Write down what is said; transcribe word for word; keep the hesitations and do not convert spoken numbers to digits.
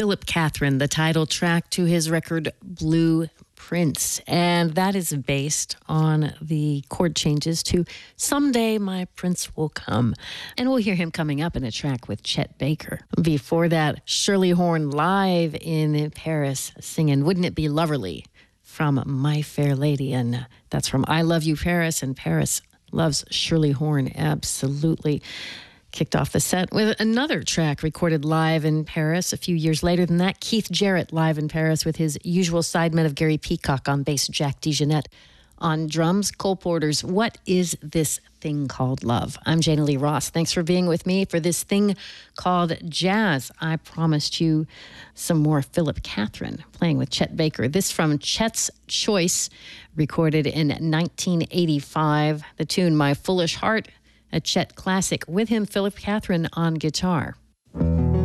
Philip Catherine, the title track to his record Blue Prince. And that is based on the chord changes to Someday My Prince Will Come. And we'll hear him coming up in a track with Chet Baker. Before that, Shirley Horn live in Paris singing Wouldn't It Be Loverly from My Fair Lady. And that's from I Love You, Paris. And Paris loves Shirley Horn, absolutely. Kicked off the set with another track recorded live in Paris a few years later than that. Keith Jarrett live in Paris with his usual sidemen of Gary Peacock on bass, Jack DeJohnette on drums. Cole Porter's What Is This Thing Called Love? I'm Jana Lee Ross. Thanks for being with me for this thing called jazz. I promised you some more Philip Catherine playing with Chet Baker. This from Chet's Choice, recorded in nineteen eighty-five. The tune My Foolish Heart, a Chet classic. With him, Philip Catherine on guitar.